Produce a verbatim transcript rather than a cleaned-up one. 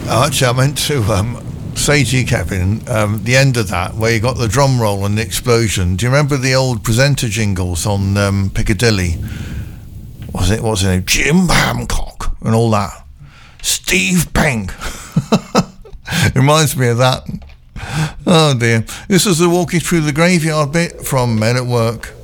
Oh, actually, I meant to um, say to you, Kevin, um, the end of that, where you got the drum roll and the explosion. Do you remember the old presenter jingles on um, Piccadilly? Was it, what was it, Jim Hancock and all that? Steve Peng. It reminds me of that. Oh dear. This is the walking through the graveyard bit from Men at Work.